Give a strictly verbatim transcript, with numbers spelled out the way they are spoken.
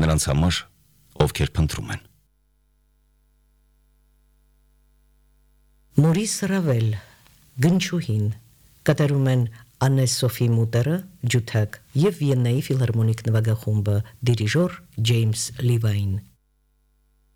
նրանց համար, ովքեր փնտրում են։ Մորիս Ռավել, Գնչուհին, կատարում են Աննե Սոֆի Մուտերը, ջութակ և Վիեննայի ֆիլհարմոնիկ նվագախումբը, դիրիժոր Ջեյմս Լիվայն։